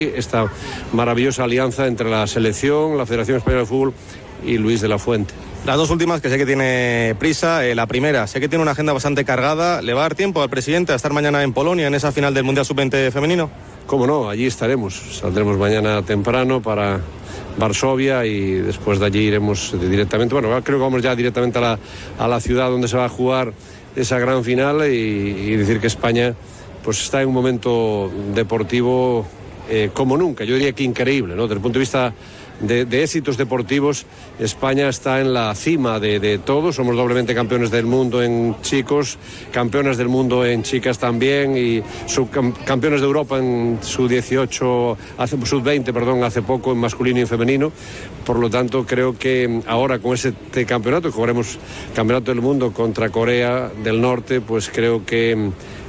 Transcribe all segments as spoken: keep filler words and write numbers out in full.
esta maravillosa alianza entre la selección, la Federación Española de Fútbol y Luis de la Fuente. Las dos últimas, que sé que tiene prisa. Eh, la primera, sé que tiene una agenda bastante cargada. ¿Le va a dar tiempo al presidente a estar mañana en Polonia, en esa final del Mundial sub veinte femenino? Cómo no, allí estaremos. Saldremos mañana temprano para Varsovia y después de allí iremos directamente. Bueno, creo que vamos ya directamente a la, a la ciudad donde se va a jugar esa gran final y, y decir que España pues está en un momento deportivo eh, como nunca. Yo diría que increíble, ¿no? Desde el punto de vista De, de éxitos deportivos, España está en la cima de, de todo. Somos doblemente campeones del mundo en chicos, campeones del mundo en chicas también y subcampeones de Europa en sub dieciocho, hace, sub veinte, perdón, hace poco en masculino y en femenino. Por lo tanto, creo que ahora con este campeonato, que jugaremos campeonato del mundo contra Corea del Norte, pues creo que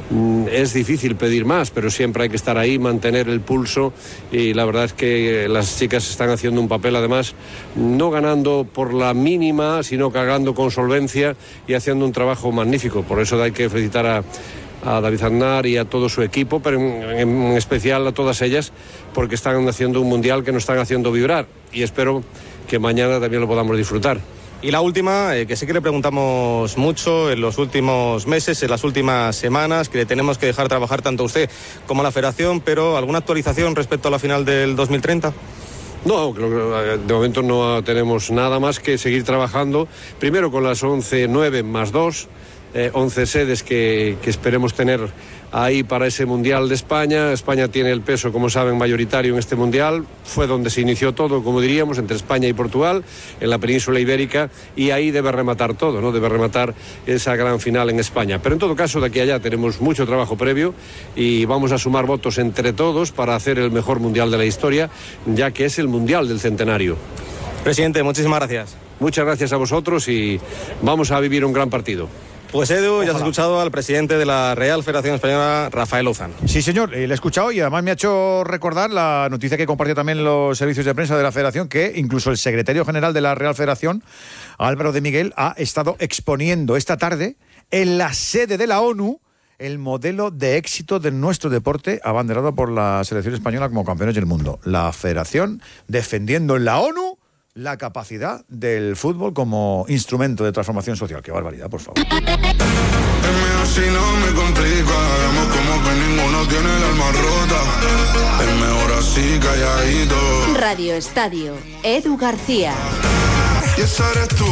es difícil pedir más, pero siempre hay que estar ahí, mantener el pulso, y la verdad es que las chicas están haciendo un papel, además, no ganando por la mínima, sino ganando con solvencia y haciendo un trabajo magnífico. Por eso hay que felicitar a, a David Aznar y a todo su equipo, pero en, en especial a todas ellas, porque están haciendo un mundial que nos están haciendo vibrar, y espero que mañana también lo podamos disfrutar. Y la última, eh, que sí que le preguntamos mucho en los últimos meses, en las últimas semanas, que le tenemos que dejar trabajar tanto a usted como a la Federación, pero ¿alguna actualización respecto a la final del dos mil treinta? No, de momento no tenemos nada más que seguir trabajando, primero con las once nueve más dos, eh, once sedes que, que esperemos tener ahí para ese Mundial de España. España tiene el peso, como saben, mayoritario en este Mundial. Fue donde se inició todo, como diríamos, entre España y Portugal, en la península ibérica, y ahí debe rematar todo, ¿no? Debe rematar esa gran final en España. Pero en todo caso, de aquí a allá tenemos mucho trabajo previo y vamos a sumar votos entre todos para hacer el mejor Mundial de la historia, ya que es el Mundial del centenario. Presidente, muchísimas gracias. Muchas gracias a vosotros y vamos a vivir un gran partido. Pues Edu, Ojalá. Ya has escuchado al presidente de la Real Federación Española, Rafael Lozano. Sí, señor, eh, le he escuchado y además me ha hecho recordar la noticia que compartió también los servicios de prensa de la Federación, que incluso el secretario general de la Real Federación, Álvaro de Miguel, ha estado exponiendo esta tarde en la sede de la ONU el modelo de éxito de nuestro deporte abanderado por la selección española como campeones del mundo. La Federación defendiendo en la ONU la capacidad del fútbol como instrumento de transformación social. Qué barbaridad, por favor. Si no me complica, hagamos como que ninguno tiene el alma rota. Es mejor así, calladito. Radio Estadio, Edu García. Y esa eres tú.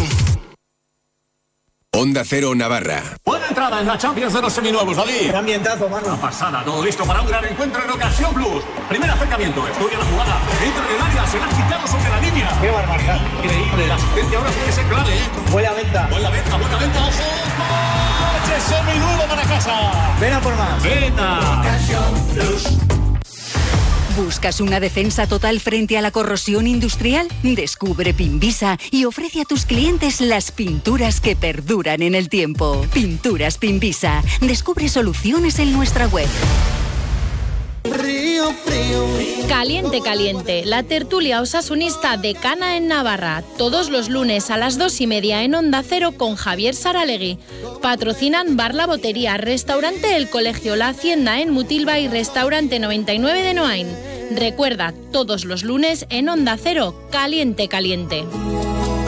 Onda Cero Navarra. Buena entrada en la Champions de los seminuevos, David. Qué ambientazo, mano. Una pasada, todo listo para un gran encuentro en Ocasión Plus. Primer acercamiento, estudia la jugada. Entra en el área, se la ha quitado sobre la línea. Qué barbaridad. Increíble, la asistencia ahora tiene que ser clave, ¿eh? Buena venta. Buena venta, buena venta, ojo. ¡Coche seminuevo para casa! Ven a por más. ¡Venta! Ocasión Plus. ¿Buscas una defensa total frente a la corrosión industrial? Descubre Pinvisa y ofrece a tus clientes las pinturas que perduran en el tiempo. Pinturas Pinvisa. Descubre soluciones en nuestra web. Frío, frío. Caliente, caliente. La tertulia osasunista de Cana en Navarra. Todos los lunes a las dos y media en Onda Cero con Javier Saralegui. Patrocinan Bar La Botería, Restaurante El Colegio, La Hacienda en Mutilva y Restaurante noventa y nueve de Noain. Recuerda, todos los lunes en Onda Cero, Caliente, caliente.